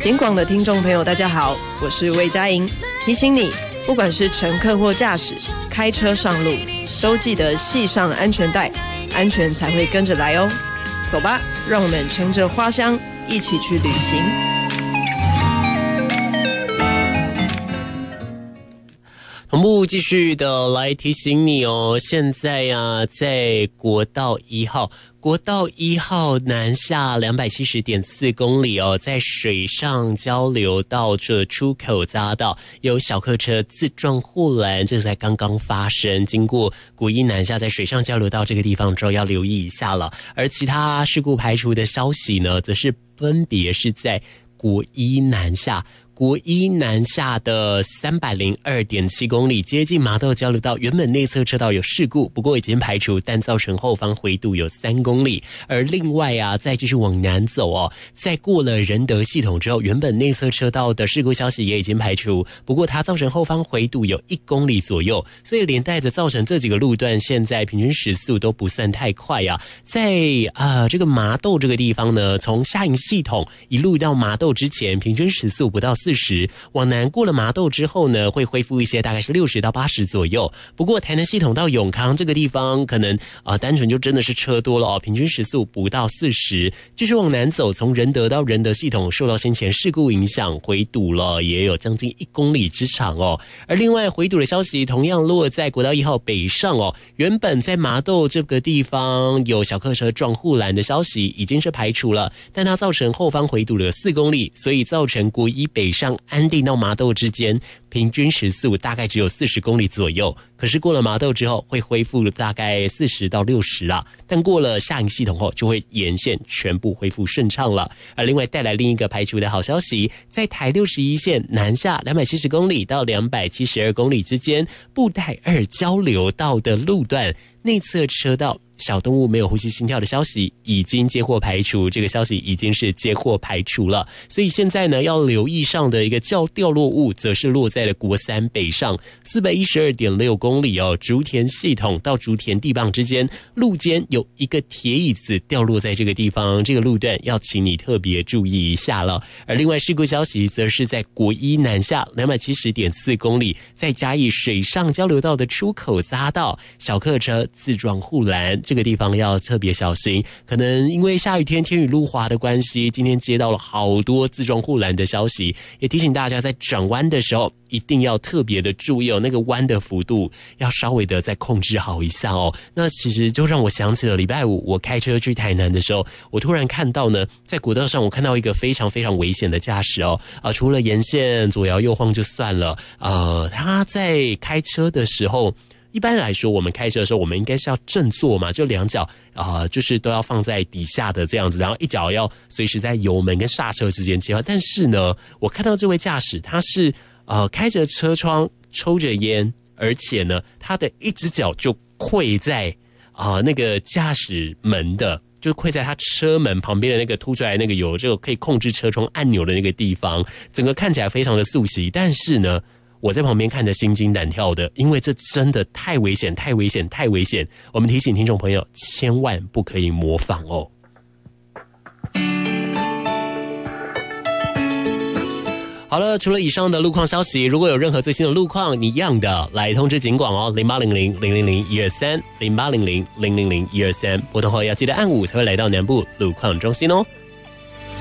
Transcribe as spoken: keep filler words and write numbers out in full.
警广的听众朋友大家好，我是魏佳莹，提醒你不管是乘客或驾驶，开车上路都记得系上安全带，安全才会跟着来哦。走吧，让我们乘着花香一起去旅行。 同步继续的来提醒你哦，现在呀、啊，在国道一号，国道一号南下两百七十点四公里哦，在水上交流道这出口匝道有小客车自撞护栏，这是在刚刚发生，经过国一南下在水上交流道这个地方之后要留意一下了。而其他事故排除的消息呢，则是分别是在国一南下。国一南下的三百零二点七公里，接近麻豆交流道，原本内侧车道有事故，不过已经排除，但造成后方回堵有三公里。而另外啊，再继续往南走哦，在过了仁德系统之后，原本内侧车道的事故消息也已经排除，不过它造成后方回堵有一公里左右，所以连带着造成这几个路段现在平均时速都不算太快啊。在啊、呃、这个麻豆这个地方呢，从下营系统一路到麻豆之前，平均时速不到四十，往南过了麻豆之后呢，会恢复一些，大概是六十到八十左右。不过台南系统到永康这个地方，可能啊、呃、单纯就真的是车多了哦，平均时速不到四十。继续往南走，从仁德到仁德系统受到先前事故影响，回堵了也有将近一公里之长哦。而另外回堵的消息同样落在国道一号北上哦，原本在麻豆这个地方有小客车撞护栏的消息已经是排除了，但它造成后方回堵了四公里，所以造成国一北上安定到麻豆之间平均时速大概只有四十公里左右，可是过了麻豆之后会恢复大概四十到六十啦，但过了下营系统后就会沿线全部恢复顺畅了。而另外带来另一个排除的好消息，在台六十一线南下两百七十公里到两百七十二公里之间，布袋二交流道的路段内侧车道小动物没有呼吸心跳的消息已经接获排除，这个消息已经是接获排除了，所以现在呢要留意上的一个较掉落物，则是落在了国三北上四百一十二点六公里哦，竹田系统到竹田地磅之间路间有一个铁椅子掉落在这个地方，这个路段要请你特别注意一下了。而另外事故消息则是在国一南下两百七十点四公里，在嘉义水上交流道的出口匝道小客车自撞护栏，这个地方要特别小心，可能因为下雨天天雨路滑的关系，今天接到了好多自撞护栏的消息，也提醒大家在转弯的时候一定要特别的注意哦，那个弯的幅度要稍微的再控制好一下哦。那其实就让我想起了礼拜五我开车去台南的时候，我突然看到呢，在国道上我看到一个非常非常危险的驾驶哦，啊、呃，除了沿线左摇右晃就算了，呃，他在开车的时候。一般来说我们开车的时候我们应该是要正坐嘛，就两脚啊、呃，就是都要放在底下的这样子，然后一脚要随时在油门跟刹车之间切换。但是呢，我看到这位驾驶他是呃开着车窗抽着烟，而且呢他的一只脚就跪在啊、呃、那个驾驶门的，就跪在他车门旁边的那个凸出来那个有这个可以控制车窗按钮的那个地方，整个看起来非常的速习，但是呢我在旁边看着心惊胆跳的，因为这真的太危险太危险太危险，我们提醒听众朋友千万不可以模仿哦。好了，除了以上的路况消息，如果有任何最新的路况，你一样的来通知警广哦，零八零零零零零一二三，零八零零零零零一二三，拨通后要记得按五才会来到南部路况中心哦。